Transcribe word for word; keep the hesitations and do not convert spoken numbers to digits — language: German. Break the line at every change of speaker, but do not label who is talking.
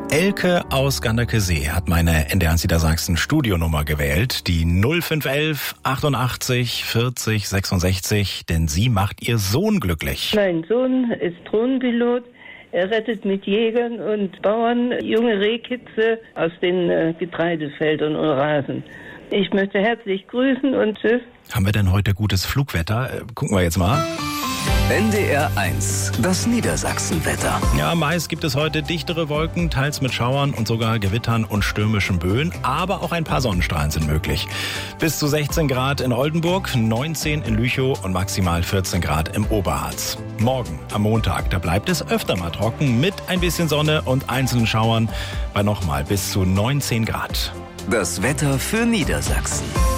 Elke aus Ganderkesee hat meine N D R eins Niedersachsen Studionummer gewählt, die null fünf elf achtundachtzig vierzig sechsundsechzig, denn sie macht ihr Sohn glücklich.
Mein Sohn ist Drohnenpilot. Er rettet mit Jägern und Bauern junge Rehkitze aus den äh, Getreidefeldern und Rasen. Ich möchte herzlich grüßen und tschüss.
Haben wir denn heute gutes Flugwetter? Äh, gucken wir jetzt mal.
N D R eins, das Niedersachsenwetter.
Ja, meist gibt es heute dichtere Wolken, teils mit Schauern und sogar Gewittern und stürmischen Böen. Aber auch ein paar Sonnenstrahlen sind möglich. Bis zu sechzehn Grad in Oldenburg, neunzehn in Lüchow und maximal vierzehn Grad im Oberharz. Morgen, am Montag, da bleibt es öfter mal trocken mit ein bisschen Sonne und einzelnen Schauern bei nochmal bis zu neunzehn Grad.
Das Wetter für Niedersachsen.